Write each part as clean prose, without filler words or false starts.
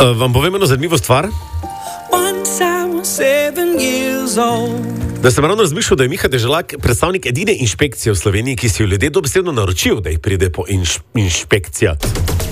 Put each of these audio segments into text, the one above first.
Vam povem eno zanimivo stvar? Da sem ravno razmišljal, da je Miha Deželak predstavnik edine inšpekcije v Sloveniji, ki si jo ljudje dobesedno naročijo, da jih pride po inšpekcijat.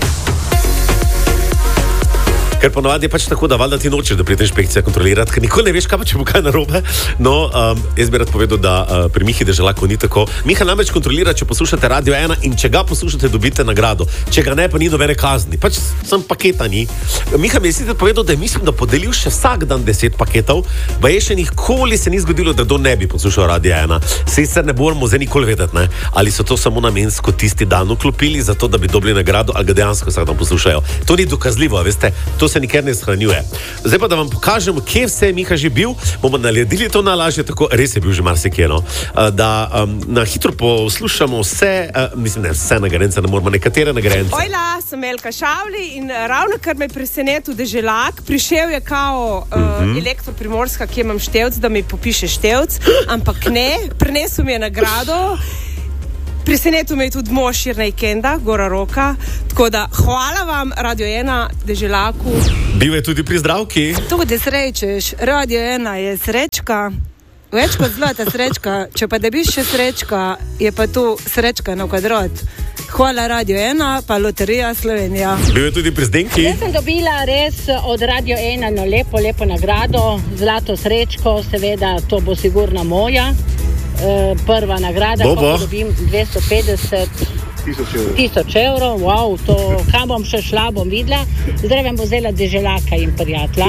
Ker ponovadi je pač tako, da valjda ti nočeš, da pride inšpekcija kontrolirati, ker nikoli ne veš, kaj pa če bo kaj narobe. No, jaz bi rad povedal, da pri Mihi Deželaku ni tako. Miha namreč kontrolira, če poslušate Radio 1 in če ga poslušate, dobite nagrado. Če ga ne, pa ni nobene kazni. Pač sem paketa ni. Miha mi je sicer povedal, da je mislim, da podelil še vsak dan 10 paketov, pa je še nikoli se ni zgodilo, da kdo ne bi poslušal Radio 1. Sicer ne moramo zdaj nikoli vedeti, ne? Ali so to samo namensko tisti dan vklopili, zato da bi dobili nagrado, ali ga dejansko vsak dan poslušajo. To ni dokazljivo, veste. To se nikjer ne shranjuje. Zdaj pa, da vam pokažem, kje vse je Miha že bil, bomo naredili to najlažje, tako res je bil že marsikje, no. Da na hitro poslušamo vse, mislim, ne vse nagrajence, ne moramo nekatere nagrajence. Ojla, sem Elka Šavli in ravno kar me presenetil Deželak, prišel je kao Elektro Primorska, kje imam števc, da mi popiše števc, ampak ne, prinesel mi je nagrado. Presenetil me je tudi mož Irnej Kenda, Gora Roka, tako da hvala vam, Radio 1, Deželaku. Bil je tudi pri zdravki. To, da srečeš, Radio 1 je srečka, več kot zlata srečka, če pa da biš še srečka, je pa tu srečka na kvadrat. Hvala Radio 1, pa Loterija Slovenija. Bil je tudi pri Zdenki. Jaz sem dobila res od Radio 1 lepo nagrado, zlato srečko, seveda to bo sigurno moja. Prva nagrada, ko dobim 250 tisoč evrov, wow, to, kam bom še šla, bom videla. Zdaj bom vzela Deželaka in prijatelja.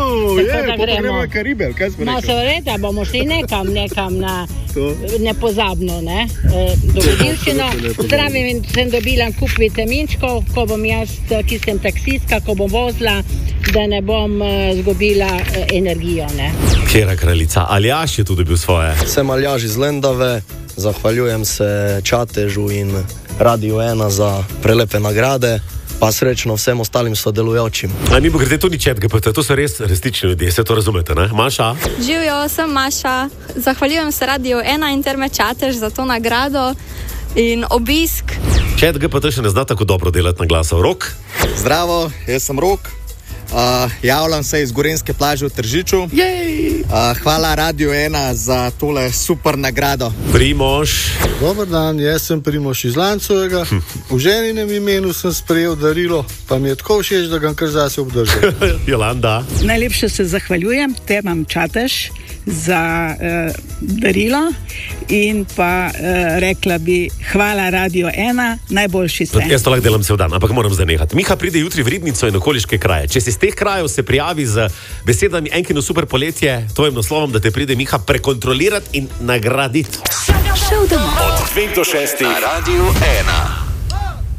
Gremo na Karibel, kaj smo rekli? No, seveda, bomo šli nekam na nepozabno, ne, dogodivščino. Zdravim in sem dobila kup vitaminčkov, ko bom jaz, ki sem taksistka, ko bom vozila, da ne bom zgubila energijo, ne. Kjera kraljica, Aljaš je tudi bil svoje. Sem Aljaš iz Lendave, zahvaljujem se Čatežu in Radio 1 za prelepe nagrade, pa srečno vsem ostalim sodelujočim. Mi bo grede to ni ChatGPT, to so res resnični ljudje, se to razumete, ne? Maša? Živjo, sem Maša, zahvaljujem se Radio 1 in Terme Čatež za to nagrado in obisk. ChatGPT še ne zna tako dobro delati na glasov. Rok? Zdravo, jaz sem Rok. Javljam se iz Gorenjske plaže v Tržiču. Hvala Radio 1 za tole super nagrado. Primož. Dobar dan, jaz sem Primož iz Lancovega. V ženinem imenu sem sprejel darilo, pa mi je tako všeč, da ga kar zase obdržal. Jolanda. Najlepše se zahvaljujem Termam Čatež za darilo in pa rekla bi hvala Radio 1, najboljši ste. Jaz to lahko delam cel dan, ampak moram zdaj nehati. Miha pride jutri v Ribnico in okoliške kraje. Če si z teh krajev se prijavi z besedami Enkino super poletje, tvojim naslovom, da te pride Miha prekontrolirati in nagraditi. Od 2 do 6 na Radio 1.